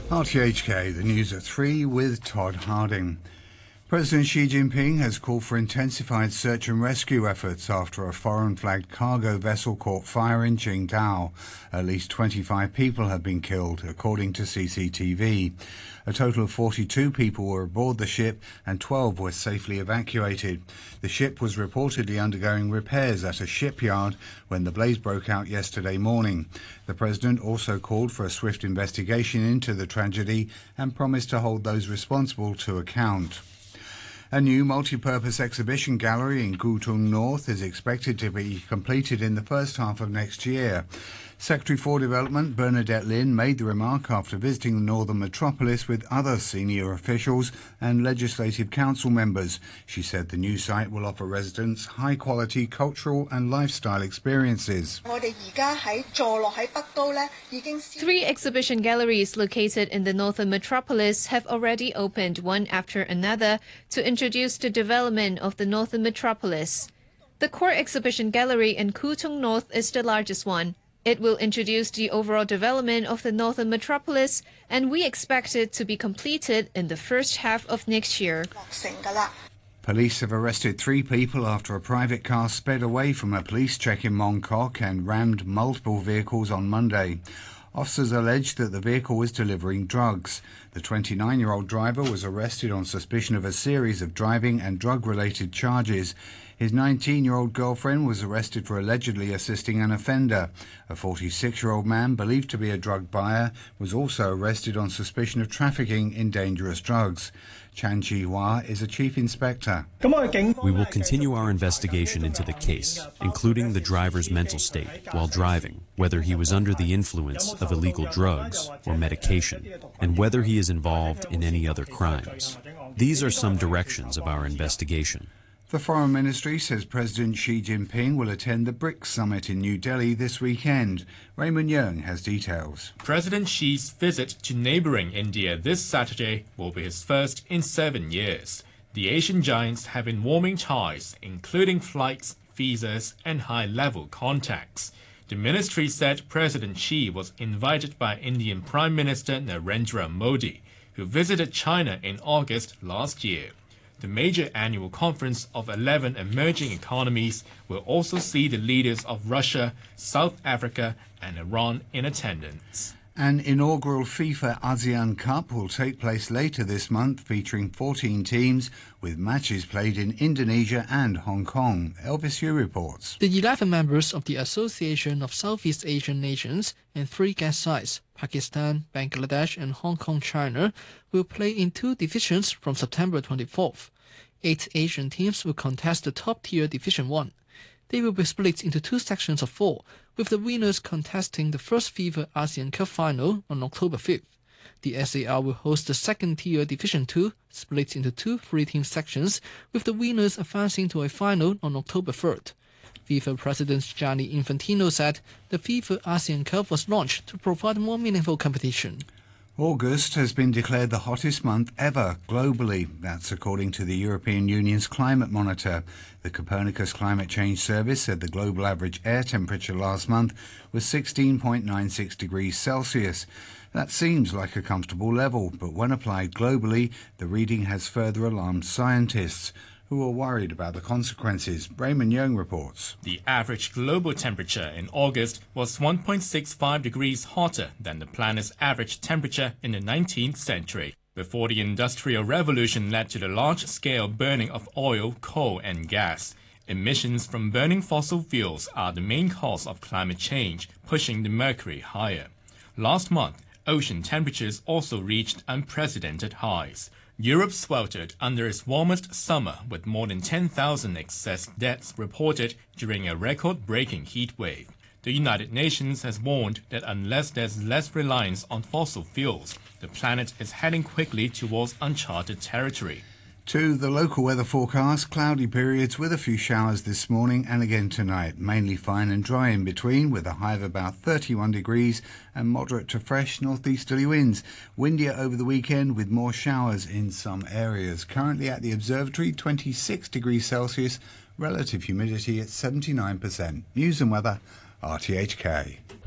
RTHK, the news at 3 with Todd Harding. President Xi Jinping has called for intensified search and rescue efforts after a foreign-flagged cargo vessel caught fire in Qingdao. At least 25 people have been killed, according to CCTV. A total of 42 people were aboard the ship and 12 were safely evacuated. The ship was reportedly undergoing repairs at a shipyard when the blaze broke out yesterday morning. The president also called for a swift investigation into the tragedy and promised to hold those responsible to account. A new multi-purpose exhibition gallery in Gutung North is expected to be completed in the first half of next year. Secretary for Development Bernadette Lin made the remark after visiting the northern metropolis with other senior officials and Legislative Council members. She said the new site will offer residents high-quality cultural and lifestyle experiences. 3 exhibition galleries located in the northern metropolis have already opened one after another to introduce the development of the northern metropolis. The core exhibition gallery in Gutung North is the largest one. It will introduce the overall development of the northern metropolis, and we expect it to be completed in the first half of next year. Police have arrested 3 people after a private car sped away from a police check in Mongkok and rammed multiple vehicles on Monday. Officers alleged that the vehicle was delivering drugs. The 29-year-old driver was arrested on suspicion of a series of driving and drug-related charges. His 19-year-old girlfriend was arrested for allegedly assisting an offender. A 46-year-old man, believed to be a drug buyer, was also arrested on suspicion of trafficking in dangerous drugs. Chan Chi-hua is a chief inspector. We will continue our investigation into the case, including the driver's mental state while driving, whether he was under the influence of illegal drugs or medication, and whether he is involved in any other crimes. These are some directions of our investigation. The Foreign Ministry says President Xi Jinping will attend the BRICS summit in New Delhi this weekend. Raymond Yeung has details. President Xi's visit to neighboring India this Saturday will be his first in 7 years. The Asian giants have been warming ties, including flights, visas, and high-level contacts. The ministry said President Xi was invited by Indian Prime Minister Narendra Modi, who visited China in August last year. The major annual conference of 11 emerging economies will also see the leaders of Russia, South Africa, and Iran in attendance. An inaugural FIFA ASEAN Cup will take place later this month, featuring 14 teams with matches played in Indonesia and Hong Kong. Elvis Yu reports. The 11 members of the Association of Southeast Asian Nations and 3 guest sides, Pakistan, Bangladesh and Hong Kong, China, will play in 2 divisions from September 24th. 8 Asian teams will contest the top-tier Division 1. They will be split into 2 sections of 4, with the winners contesting the first FIFA ASEAN Cup final on October 5th. The SAR will host the second-tier Division 2, split into 2 3-team sections, with the winners advancing to a final on October 3rd. FIFA President Gianni Infantino said the FIFA ASEAN Cup was launched to provide more meaningful competition. August has been declared the hottest month ever globally. That's according to the European Union's Climate Monitor. The Copernicus Climate Change Service said the global average air temperature last month was 16.96 degrees Celsius. That seems like a comfortable level, but when applied globally, the reading has further alarmed scientists, who are worried about the consequences. Raymond Yeung reports. The average global temperature in August was 1.65 degrees hotter than the planet's average temperature in the 19th century, before the Industrial Revolution led to the large-scale burning of oil, coal and gas. Emissions from burning fossil fuels are the main cause of climate change, pushing the mercury higher. Last month, ocean temperatures also reached unprecedented highs. Europe sweltered under its warmest summer, with more than 10,000 excess deaths reported during a record-breaking heat wave. The United Nations has warned that unless there's less reliance on fossil fuels, the planet is heading quickly towards uncharted territory. To the local weather forecast, cloudy periods with a few showers this morning and again tonight. Mainly fine and dry in between, with a high of about 31 degrees and moderate to fresh northeasterly winds. Windier over the weekend with more showers in some areas. Currently at the observatory, 26 degrees Celsius, relative humidity at 79%. News and weather, RTHK.